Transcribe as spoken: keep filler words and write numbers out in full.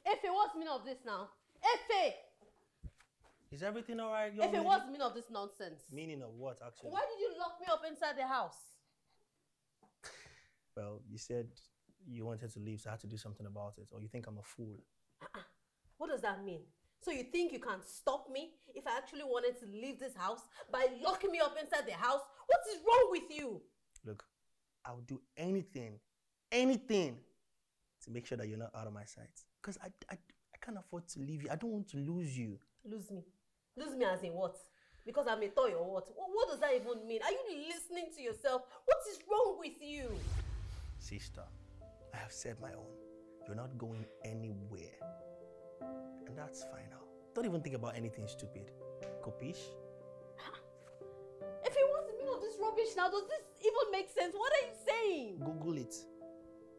Efe, what's the meaning of this now? Efe! Is everything alright? Efe, what's the meaning of this nonsense? Meaning of what, actually? Why did you lock me up inside the house? Well, you said you wanted to leave, so I had to do something about it. Or you think I'm a fool? Uh-uh. What does that mean? So you think you can stop me if I actually wanted to leave this house by locking me up inside the house? What is wrong with you? Look, I'll do anything, anything to make sure that you're not out of my sight. Because I, I, I can't afford to leave you. I don't want to lose you. Lose me? Lose me as in what? Because I'm a toy or what? What does that even mean? Are you listening to yourself? What is wrong with you? Sister, I have said my own. You're not going anywhere. And that's fine now. Don't even think about anything stupid. Kopish? If you want to mean all this rubbish now, does this even make sense? What are you saying? Google it.